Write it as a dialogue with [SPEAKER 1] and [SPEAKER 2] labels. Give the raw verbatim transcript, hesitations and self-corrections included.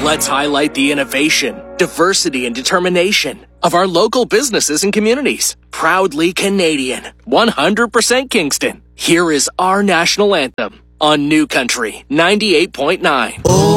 [SPEAKER 1] Let's highlight the innovation, diversity, and determination of our local businesses and communities. Proudly Canadian, one hundred percent Kingston. Here is our national anthem on New Country ninety-eight point nine.